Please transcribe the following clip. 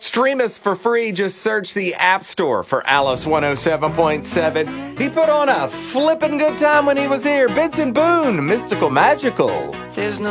Stream us for free. Just search the App Store for Alice 107.7. He put on a flippin' good time when he was here. Benson Boone, Mystical Magical. There's no